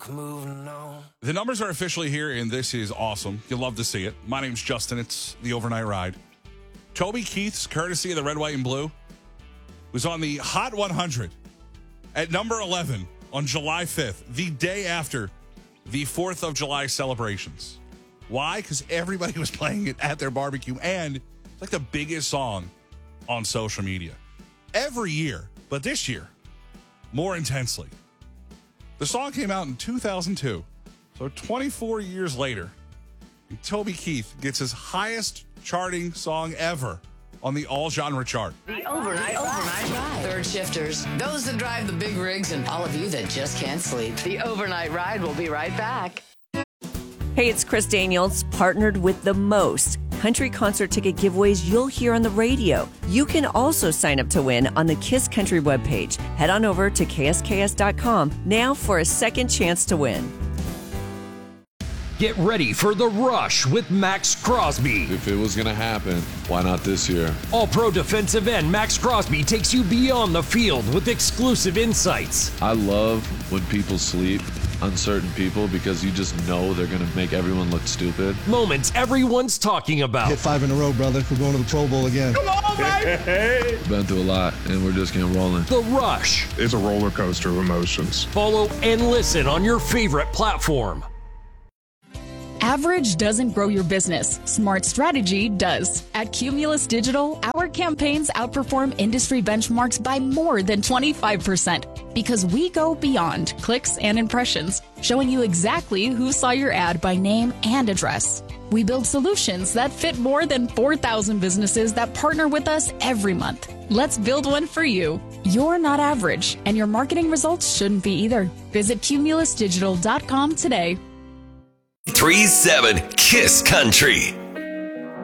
Moving on. The numbers are officially here, and this is awesome. You'll love to see it. My name's Justin. It's the Overnight Ride. Toby Keith's, courtesy of the Red, White, and Blue, was on the Hot 100 at number 11 on July 5th, the day after the 4th of July celebrations. Why? Because everybody was playing it at their barbecue, and it's like the biggest song on social media. Every year, but this year, more intensely. The song came out in 2002, so 24 years later, Toby Keith gets his highest charting song ever on the all-genre chart. The Overnight Ride. Third shifters, those that drive the big rigs, and all of you that just can't sleep. The Overnight Ride will be right back. Hey, it's Chris Daniels, partnered with the most country concert ticket giveaways you'll hear on the radio. You can also sign up to win on the Kiss Country webpage. Head on over to ksks.com now for a second chance to win. Get ready for The Rush with Max Crosby. If it was going to happen, why not this year? All-pro defensive end Max Crosby takes you beyond the field with exclusive insights. I love when people sleep on certain people because you just know they're going to make everyone look stupid. Moments everyone's talking about. Hit 5 in a row, brother. We're going to the Pro Bowl again. Come on, baby! Been through a lot, and we're just getting rolling. The Rush. It's a roller coaster of emotions. Follow and listen on your favorite platform. Average doesn't grow your business. Smart strategy does. At Cumulus Digital, our campaigns outperform industry benchmarks by more than 25% because we go beyond clicks and impressions, showing you exactly who saw your ad by name and address. We build solutions that fit more than 4,000 businesses that partner with us every month. Let's build one for you. You're not average, and your marketing results shouldn't be either. Visit cumulusdigital.com today. 3-7 Kiss Country.